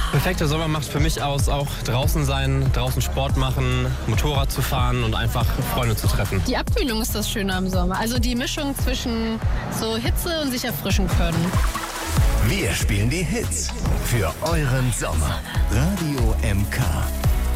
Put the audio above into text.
Perfekter Sommer macht für mich aus, auch draußen sein, draußen Sport machen, Motorrad zu fahren und einfach Freunde zu treffen. Die Abkühlung ist das Schöne am Sommer. Also die Mischung zwischen so Hitze und sich erfrischen können. Wir spielen die Hits für euren Sommer. Radio MK.